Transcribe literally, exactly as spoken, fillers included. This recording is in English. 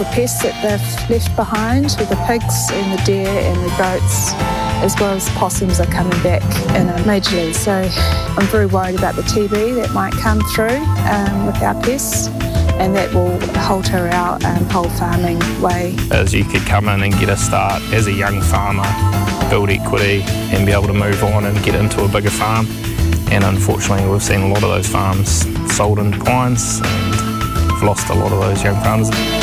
The pests that they've left behind with the pigs and the deer and the goats, as well as possums, are coming back in a majorly. So I'm very worried about the T B that might come through um, with our pests, and that will alter our um, whole farming way. As you could come in and get a start as a young farmer, build equity and be able to move on and get into a bigger farm. And unfortunately we've seen a lot of those farms sold in declines and we've lost a lot of those young farmers.